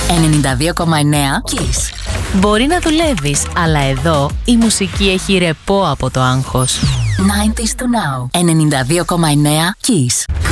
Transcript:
92,9 Kiss. Μπορεί να δουλεύεις, αλλά εδώ η μουσική έχει ρεπό από το άγχος. 90s to now. 92,9 Kiss.